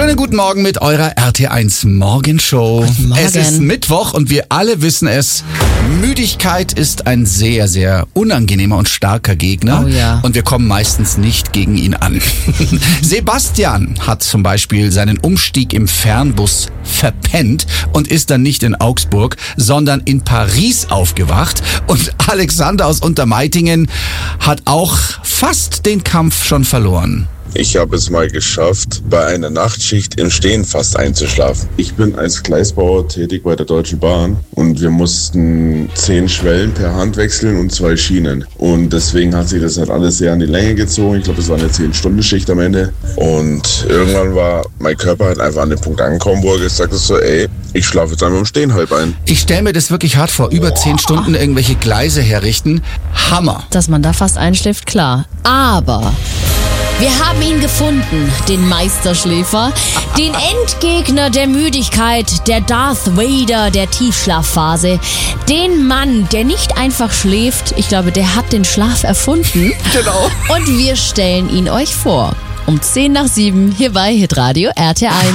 Schönen guten Morgen mit eurer RT1 Morgenshow. Guten Morgen. Es ist Mittwoch und wir alle wissen es. Müdigkeit ist ein sehr, sehr unangenehmer und starker Gegner. Oh ja. Und wir kommen meistens nicht gegen ihn an. Sebastian hat zum Beispiel seinen Umstieg im Fernbus verpennt und ist dann nicht in Augsburg, sondern in Paris aufgewacht. Und Alexander aus Untermeitingen hat auch fast den Kampf schon verloren. Ich habe es mal geschafft, bei einer Nachtschicht im Stehen fast einzuschlafen. Ich bin als Gleisbauer tätig bei der Deutschen Bahn und wir mussten 10 Schwellen per Hand wechseln und 2 Schienen. Und deswegen hat sich das halt alles sehr an die Länge gezogen. Ich glaube, es war eine 10-Stunden-Schicht am Ende. Und irgendwann war mein Körper halt einfach an den Punkt angekommen, wo er gesagt hat so, ey, ich schlafe jetzt einmal im Stehen halb ein. Ich stelle mir das wirklich hart vor. Über 10 Stunden irgendwelche Gleise herrichten. Hammer. Dass man da fast einschläft, klar. Aber wir haben ihn gefunden, den Meisterschläfer, den Endgegner der Müdigkeit, der Darth Vader der Tiefschlafphase, den Mann, der nicht einfach schläft. Ich glaube, der hat den Schlaf erfunden. Genau. Und wir stellen ihn euch vor. Um 6:50 hier bei Hitradio RT1.